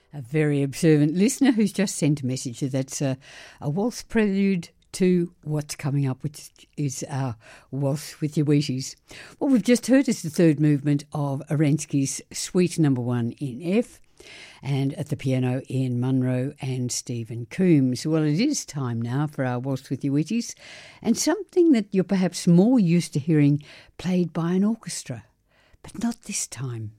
A very observant listener who's just sent a message that's a waltz prelude to what's coming up, which is our Waltz with Your Wheaties. What we've just heard is the third movement of Arensky's Suite No. 1 in F, and at the piano Ian Munro and Stephen Coombs. Well, it is time now for our Waltz with Your Wheaties, and something that you're perhaps more used to hearing played by an orchestra, but not this time.